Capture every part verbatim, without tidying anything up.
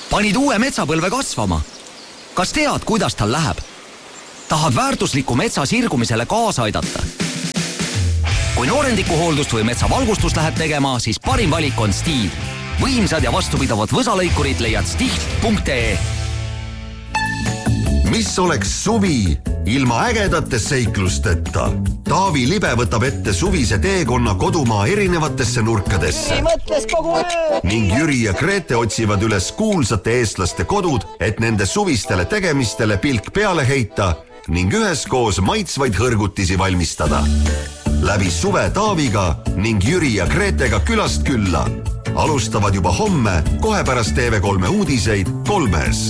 Panid uue metsapõlve kasvama. Kas tead, kuidas tal läheb? Tahad väärtusliku metsa sirgumisele kaasa aidata? Kui noorendikuhooldust või metsavalgustust lähed tegema, siis parim valik on Stihl. Võimsad ja vastupidavad võsalõikurid leiad stihl punkt ee. Mis oleks suvi ilma ägedate seiklusteta? Taavi Libe võtab ette suvise teekonna kodumaa erinevatesse nurkadesse. Ning Jüri ja Grete otsivad üles kuulsate eestlaste kodud, et nende suvistele tegemistele pilk peale heita ning üheskoos maitsvaid hõrgutisi valmistada. Läbi suve Taaviga ning Jüri ja Gretega külast külla. Alustavad juba homme, kohe pärast T V kolme uudiseid kolmes.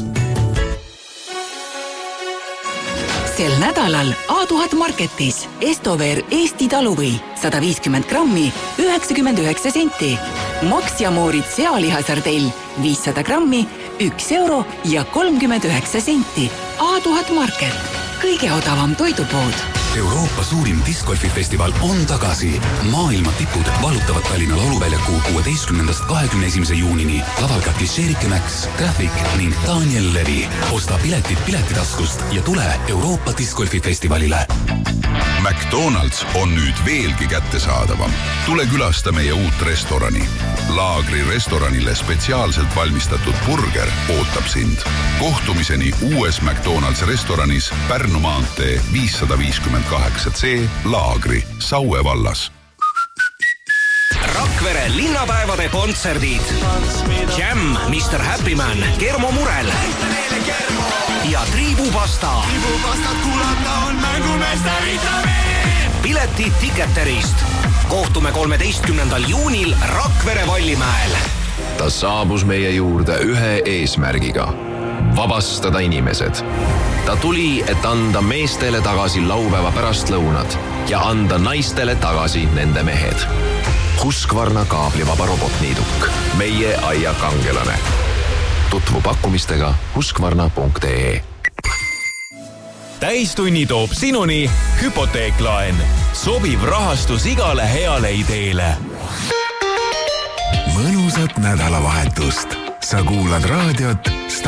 Sel nädalal A tuhat Marketis Estover Eesti taluvõi sada viiskümmend grammi üheksakümmend üheksa senti. Max ja Moorid sealihasardell viissada grammi üks euro ja kolmkümmend üheksa senti. A tuhat Market, kõige odavam toidupood. Euroopa suurim discgolfifestival on tagasi. Maailma tipud valutavad Tallinna lauluväljaku kuueteistkümnendast kahekümne esimese juunini. Laval ka Klišeerike Max, Traffic ning Daniel Levi. Osta piletid piletitaskust ja tule Euroopa discgolfifestivalile. McDonald's on nüüd veelgi kättesaadavam. Tule külasta meie uut restorani. Laagri restoranile spetsiaalselt valmistatud burger ootab sind. Kohtumiseni uues McDonald's restoranis Pärnu maantee viissada viiskümmend kaheksa C Laagri, Saue vallas. Rakvere linnapäevade kontserdid. Jam, mister Happy Man, Kermo Murel ja Triibupasta. Triibupastat kuulata on mängumestarid. Piletid Ticketerist. Kohtume kolmeteistkümnendal juunil Rakvere Vallimäel. Ta saabus meie juurde ühe eesmärgiga. Vabastada inimesed. Ta tuli, et anda meestele tagasi laupäeva pärastlõunad ja anda naistele tagasi nende mehed. Husqvarna kaablivaba robotniiduk. Meie aia kangelane. Tutvu pakkumistega husqvarna punkt ee. Täistunni toob sinuni hüpoteeklaen. Sobiv rahastus igale heale ideele. Mõnusat nädalavahetust. Sa kuulad raadiot